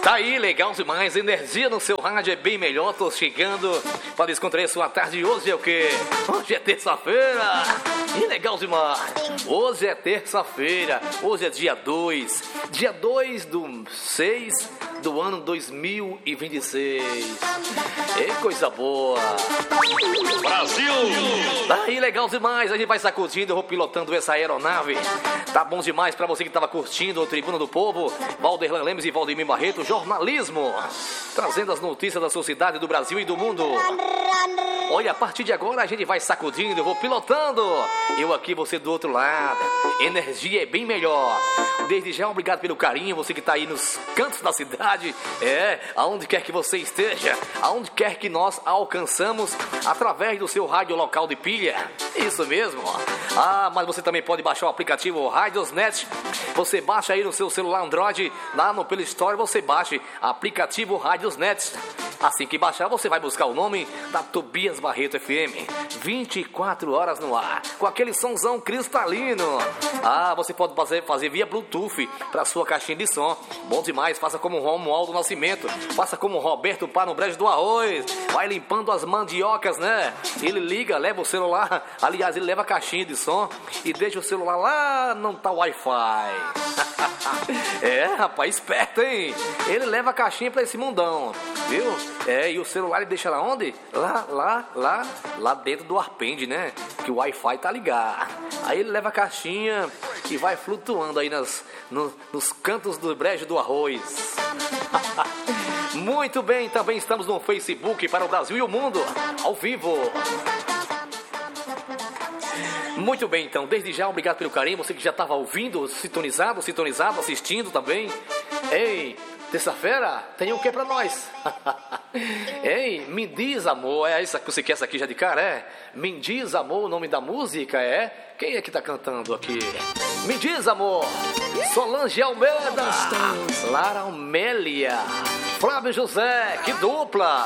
Tá aí, legal demais. Energia no seu rádio é bem melhor. Tô chegando para descontrair sua tarde. Hoje é o quê? Hoje é terça-feira. E legal demais. Hoje é terça-feira. Hoje é dia 2. Dia 2/6 do ano 2026. E coisa boa. Brasil! Tá aí, legal demais. A gente vai sacudindo, eu vou pilotando essa aeronave. Tá bom demais pra você que tava curtindo o Tribuna do Povo. Valderlan Lemos e Valdemir Barreto, jornalismo. Trazendo as notícias da sociedade, do Brasil e do mundo. Olha, a partir de agora a gente vai sacudindo, eu vou pilotando. Eu aqui, você do outro lado. Energia é bem melhor. Desde já, obrigado pelo carinho. Você que tá aí nos cantos da cidade. Aonde quer que você esteja. Aonde quer que nós alcançamos. Através do seu rádio local de pilha. Isso mesmo. Mas você também pode baixar o aplicativo Radiosnet. Você baixa aí no seu celular Android. Lá no Play Store você baixa aplicativo Radiosnet. Assim que baixar, você vai buscar o nome da Tobias Barreto FM. 24 horas no ar, com aquele sonzão cristalino. Você pode fazer via Bluetooth para sua caixinha de som. Bom demais, faça como o Romualdo Nascimento. Faça como o Roberto Pá no Brejo do Arroz. Vai limpando as mandiocas, né? Ele liga, leva o celular. Aliás, ele leva a caixinha de som e deixa o celular lá, não tá Wi-Fi. Rapaz, esperto, hein? Ele leva a caixinha pra esse mundão, viu? E o celular ele deixa lá onde? Lá dentro do arpende, né? Que o Wi-Fi tá ligado. Aí ele leva a caixinha e vai flutuando aí nos cantos do Brejo do Arroz. Muito bem, também estamos no Facebook para o Brasil e o mundo, ao vivo. Muito bem, então, desde já, obrigado pelo carinho. Você que já estava ouvindo, sintonizado, assistindo também. Ei, terça-feira, tem o que pra nós? Ei, me diz, amor, é essa que você quer, essa aqui já de cara, Me diz, amor, o nome da música Quem é que tá cantando aqui? Me diz, amor, Solange Almeida, Lara Amélia, Flávio José, que dupla!